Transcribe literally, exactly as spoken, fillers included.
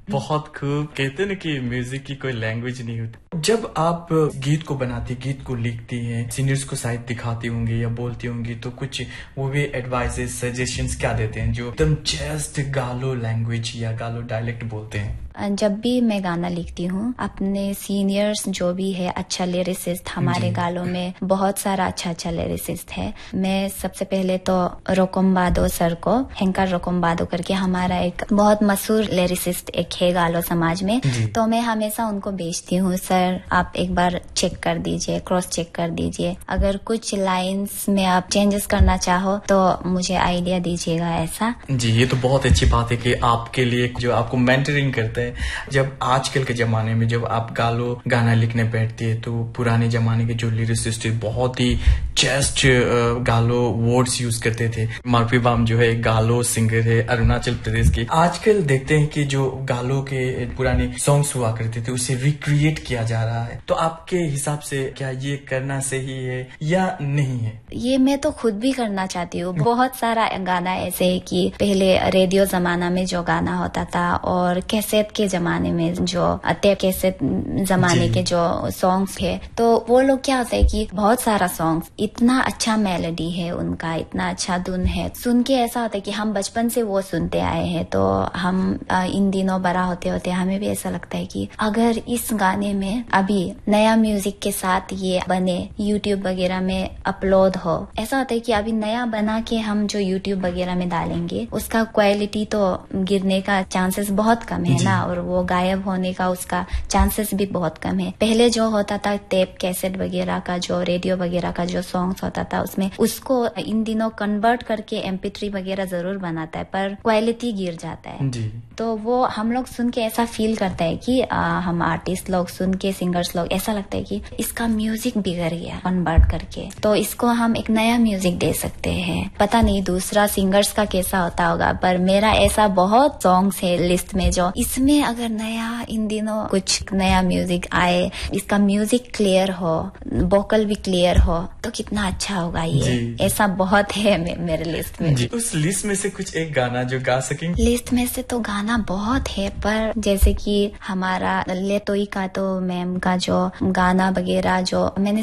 बहुत खूब। कहते हैं ना कि म्यूजिक की कोई लैंग्वेज नहीं होती। जब आप गीत को बनाती, गीत को लिखती हैं, सीनियर्स को शायद दिखाती होंगी या बोलती होंगी, तो कुछ वो भी एडवाइसेस, सजेशंस क्या देते हैं जो एकदम जस्ट गालो लैंग्वेज या गालो डायलेक्ट बोलते हैं? जब भी मैं गाना लिखती हूँ, अपने सीनियर्स जो भी है अच्छा लिरिसिस्ट, हमारे गालों में बहुत सारा अच्छा अच्छा लिरिसिस्ट है। मैं सबसे पहले तो रोकम्बादो सर को, हेंकर रोकम्बादो करके हमारा एक बहुत मशहूर लिरिसिस्ट एक है गालो समाज में, तो मैं हमेशा उनको भेजती हूँ, सर आप एक बार चेक कर दीजिए, क्रॉस चेक कर दीजिए, अगर कुछ लाइन्स में आप चेंजेस करना चाहो तो मुझे आइडिया दीजिएगा। ऐसा जी, ये तो बहुत अच्छी बात है कि आपके लिए जो आपको मेंटरिंग करते हैं। जब आजकल के जमाने में जब आप गालो गाना लिखने बैठती है, तो पुराने जमाने के जो लिरिसिस्ट बहुत ही चेस्ट गालो वर्ड्स यूज करते थे। मार्फी बाम जो है गालो सिंगर है अरुणाचल प्रदेश के। आजकल देखते हैं कि जो गालो के पुराने सॉन्ग्स हुआ करते थे उसे रिक्रिएट किया जा रहा है, तो आपके हिसाब से क्या ये करना सही है या नहीं है? ये मैं तो खुद भी करना चाहती हूँ। बहुत सारा गाना ऐसे है कि पहले रेडियो जमाना में जो गाना होता था और कैसेट के जमाने में जो अत्य कैसेट जमाने के जो सॉन्ग्स है, तो वो लोग क्या होता है कि बहुत सारा सॉन्ग्स इतना अच्छा मेलोडी है उनका, इतना अच्छा धुन है, सुन के ऐसा होता है कि हम बचपन से वो सुनते आए हैं। तो हम इन दिनों बड़ा होते होते हमें भी ऐसा लगता है कि अगर इस गाने में अभी नया म्यूजिक के साथ ये बने, यूट्यूब वगैरह में अपलोड हो, ऐसा होता है कि अभी नया बना के हम जो यूट्यूब वगैरह में डालेंगे उसका क्वालिटी तो गिरने का चांसेस बहुत कम है ना, और वो गायब होने का उसका चांसेस भी बहुत कम है। पहले जो होता था टेप कैसेट वगैरह का, जो रेडियो वगैरह का जो सॉन्ग्स होता था, उसमें उसको इन दिनों कन्वर्ट करके एम पी थ्री वगैरह जरूर बनाता है, पर क्वालिटी गिर जाता है जी। तो वो हम लोग सुन के ऐसा फील करता है कि आ, हम आर्टिस्ट लोग सुन के, सिंगर्स लोग ऐसा लगता है कि इसका म्यूजिक बिगड़ गया कन्वर्ट करके, तो इसको हम एक नया म्यूजिक दे सकते हैं। पता नहीं दूसरा सिंगर्स का कैसा होता होगा, पर मेरा ऐसा बहुत सॉन्ग्स है लिस्ट में जो इसमें अगर नया इन दिनों कुछ नया म्यूजिक आए, इसका म्यूजिक क्लियर हो, वोकल भी क्लियर हो, तो कितना अच्छा होगा। ये ऐसा बहुत है मे, मेरे लिस्ट में जी। उस लिस्ट में से कुछ एक गाना जो गा सकेंगे? लिस्ट में से तो गाना बहुत है, पर जैसे कि हमारा लेतोई का तो मैम का जो गाना वगैरह जो मैंने